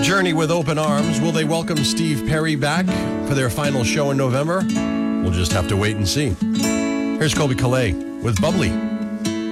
Journey with open arms. Will they welcome Steve Perry back for their final show in November? We'll just have to wait and see. Here's Colby Calais with Bubbly.